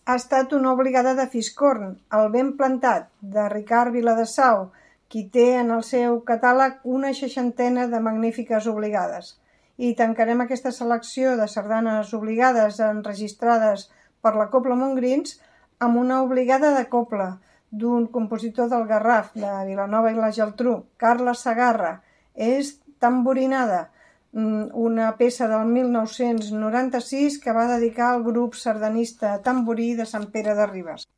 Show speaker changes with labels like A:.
A: ha estat una obligada de Fiscorn, El ben plantat, de Ricard Viladesau, qui té en el seu catàleg una 60ena de magnífiques obligades. I tancarem aquesta selecció de sardanes obligades enregistrades per la Cobla Montgrins amb una obligada de cobla d'un compositor del Garraf, de Vilanova i la Geltrú, Carles Segarra. És Tamborinada, una peça del 1996 que va dedicar al grup sardanista Tamborí de Sant Pere de Ribes.